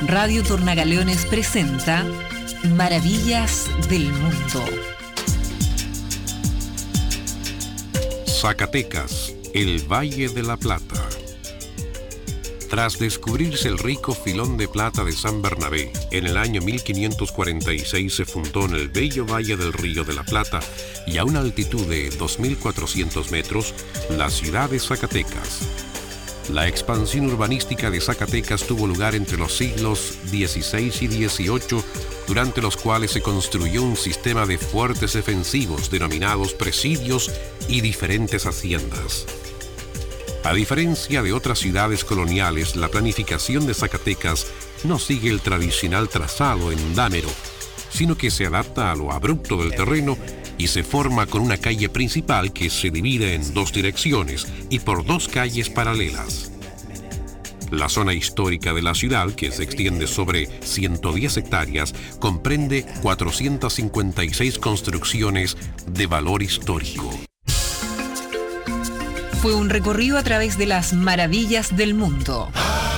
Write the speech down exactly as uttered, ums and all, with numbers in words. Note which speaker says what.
Speaker 1: Radio Tornagaleones presenta Maravillas del Mundo.
Speaker 2: Zacatecas, el Valle de la Plata. Tras descubrirse el rico filón de plata de San Bernabé, en el año mil quinientos cuarenta y seis se fundó en el bello valle del Río de la Plata y a una altitud de dos mil cuatrocientos metros, la ciudad de Zacatecas. La expansión urbanística de Zacatecas tuvo lugar entre los siglos dieciséis y dieciocho, durante los cuales se construyó un sistema de fuertes defensivos denominados presidios y diferentes haciendas. A diferencia de otras ciudades coloniales, la planificación de Zacatecas no sigue el tradicional trazado endámero, sino que se adapta a lo abrupto del terreno y se forma con una calle principal que se divide en dos direcciones y por dos calles paralelas. La zona histórica de la ciudad, que se extiende sobre ciento diez hectáreas, comprende cuatrocientas cincuenta y seis construcciones de valor histórico.
Speaker 1: Fue un recorrido a través de las maravillas del mundo.